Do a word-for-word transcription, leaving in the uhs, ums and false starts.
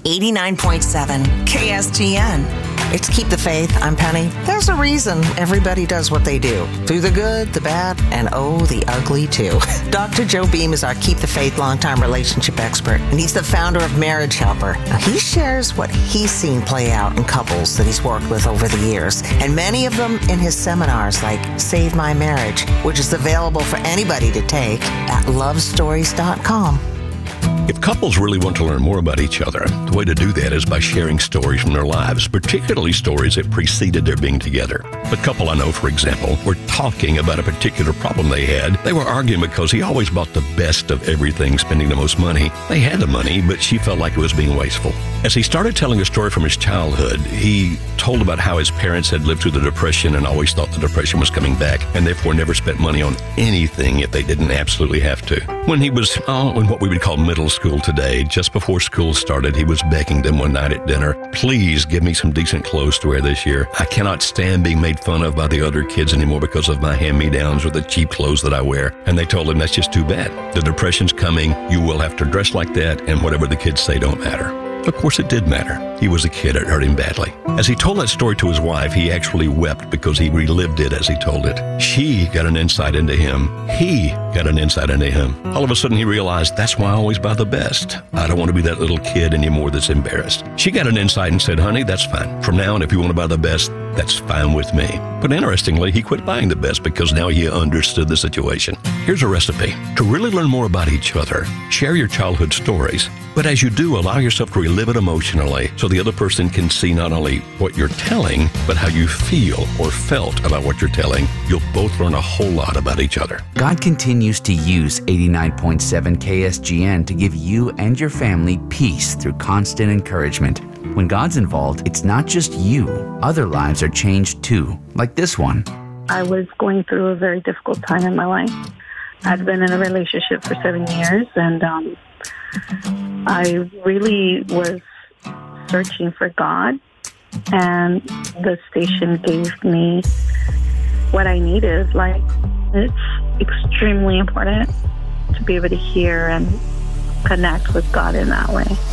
eighty-nine point seven K S G N. It's Keep the Faith. I'm Penny. There's a reason everybody does what they do. Through the good, the bad, and oh, the ugly too. Doctor Joe Beam is our Keep the Faith longtime relationship expert, and he's the founder of Marriage Helper. Now, he shares what he's seen play out in couples that he's worked with over the years, and many of them in his seminars like Save My Marriage, which is available for anybody to take at love stories dot com. If couples really want to learn more about each other, the way to do that is by sharing stories from their lives, particularly stories that preceded their being together. The couple I know, for example, were talking about a particular problem they had. They were arguing because he always bought the best of everything, spending the most money. They had the money, but she felt like it was being wasteful. As he started telling a story from his childhood, he told about how his parents had lived through the Depression and always thought the Depression was coming back, and therefore never spent money on anything if they didn't absolutely have to. When he was oh, in what we would call middle school today, just before school started, he was begging them one night at dinner, "Please give me some decent clothes to wear this year. I cannot stand being made fun of by the other kids anymore because of my hand-me-downs or the cheap clothes that I wear." And they told him, "That's just too bad. The Depression's coming. You will have to dress like that, and whatever the kids say don't matter." Of course, it did matter. He was a kid. It hurt him badly. As he told that story to his wife, he actually wept because he relived it as he told it. She got an insight into him. He got an insight into him. All of a sudden, he realized, that's why I always buy the best. I don't want to be that little kid anymore that's embarrassed. She got an insight and said, "Honey, that's fine. From now on, if you want to buy the best, that's fine with me." But interestingly, he quit buying the best because now he understood the situation. Here's a recipe. To really learn more about each other, share your childhood stories. But as you do, allow yourself to relive it emotionally so the other person can see not only what you're telling, but how you feel or felt about what you're telling. You'll both learn a whole lot about each other. God continues to use eighty-nine point seven K S G N to give you and your family peace through constant encouragement. When God's involved, it's not just you. Other lives are changed too, like this one. I was going through a very difficult time in my life. I'd been in a relationship for seven years, and um, I really was searching for God, and the station gave me what I needed. Like, it's extremely important to be able to hear and connect with God in that way.